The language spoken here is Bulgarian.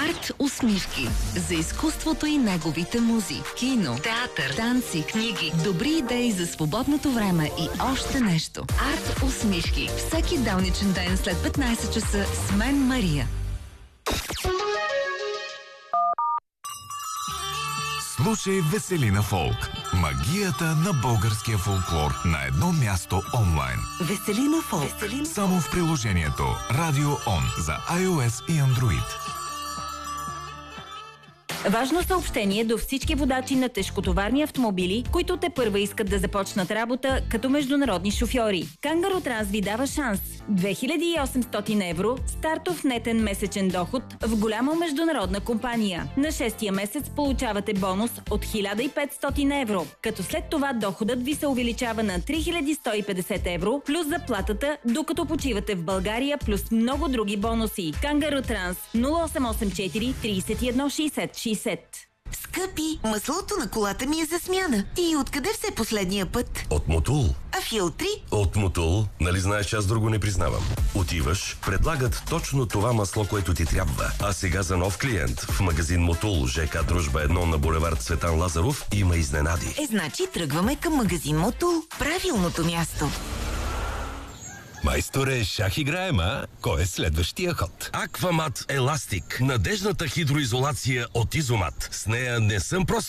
Арт усмивки. За изкуството и неговите музи. Кино, театър, танци, книги, добри идеи за свободното време и още нещо. Арт усмивки. Всеки делничен ден след 15 часа с мен Мария. Слушай Веселина Фолк. Магията на българския фолклор на едно място онлайн. Веселина Фолк. Само в приложението Radio On за iOS и Android. Важно съобщение до всички водачи на тежкотоварни автомобили, които тепърва искат да започнат работа като международни шофьори. Кангаро Транс ви дава шанс. 2800 евро стартов нетен месечен доход в голяма международна компания. На 6-тия месец получавате бонус от 1500 евро, като след това доходът ви се увеличава на 3150 евро плюс заплатата, докато почивате в България, плюс много други бонуси. Кангаро Транс 0884 31 60 60. Скъпи, маслото на колата ми е за смяна. И откъде все последния път? От Мотул. А филтри? От Мотул. Нали знаеш, че аз друго не признавам. Отиваш, предлагат точно това масло, което ти трябва. А сега за нов клиент в магазин Мотул, ЖК Дружба 1 на булевард Цветан Лазаров има изненади. Значи тръгваме към магазин Мотул. Правилното място. Майсторе, шах играем, а? Кой е следващия ход? Аквамат Еластик. Надежната хидроизолация от Изомат. С нея не съм просто